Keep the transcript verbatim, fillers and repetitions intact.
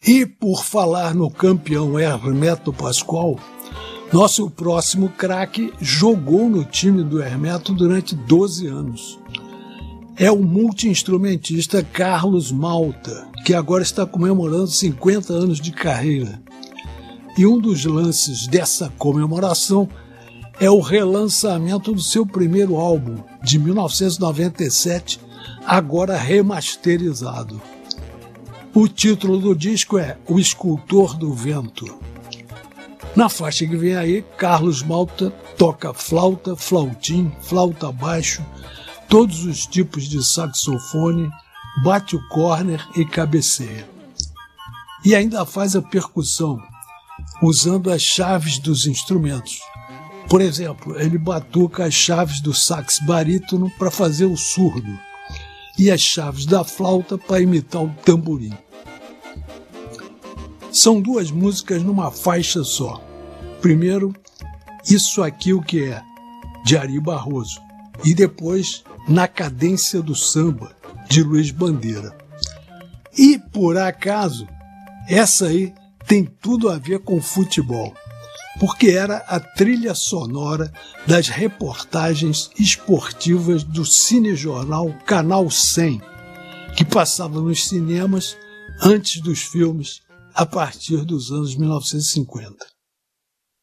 E por falar no campeão Hermeto Pascoal, nosso próximo craque jogou no time do Hermeto durante doze anos. É o multi-instrumentista Carlos Malta, que agora está comemorando cinquenta anos de carreira. E um dos lances dessa comemoração é o relançamento do seu primeiro álbum, de mil novecentos e noventa e sete, agora remasterizado. O título do disco é O Escultor do Vento. Na faixa que vem aí, Carlos Malta toca flauta, flautim, flauta baixo, todos os tipos de saxofone, bate o corner e cabeceia. E ainda faz a percussão, usando as chaves dos instrumentos. Por exemplo, ele batuca as chaves do sax barítono para fazer o surdo e as chaves da flauta para imitar o tamborim. São duas músicas numa faixa só. Primeiro, Isso Aqui O Que É, de Ari Barroso, e depois Na Cadência do Samba, de Luiz Bandeira. E, por acaso, essa aí tem tudo a ver com futebol, porque era a trilha sonora das reportagens esportivas do cinejornal Canal cem, que passava nos cinemas antes dos filmes, a partir dos anos mil novecentos e cinquenta.